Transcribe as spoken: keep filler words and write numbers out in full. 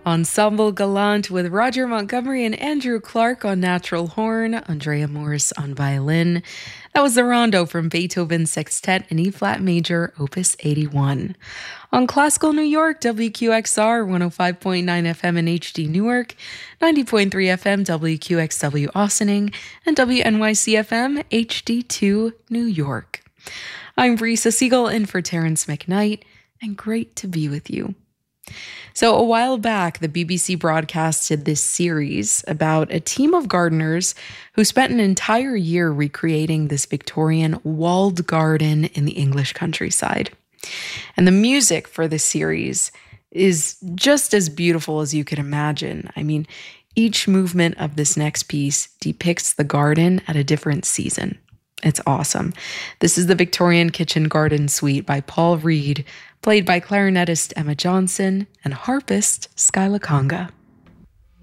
Ensemble Galant with Roger Montgomery and Andrew Clark on natural horn, Andrea Morse on violin. That was the Rondo from Beethoven's Sextet in E-flat major, Opus eighty-one. On Classical New York, W Q X R one oh five point nine F M in H D Newark, ninety point three F M W Q X W Austining, and W N Y C F M H D two New York. I'm Brisa Siegel in for Terrence McKnight, and great to be with you. So a while back, the B B C broadcasted this series about a team of gardeners who spent an entire year recreating this Victorian walled garden in the English countryside. And the music for this series is just as beautiful as you could imagine. I mean, each movement of this next piece depicts the garden at a different season. It's awesome. This is the Victorian Kitchen Garden Suite by Paul Reed, played by clarinetist Emma Johnson and harpist Skyla Conga.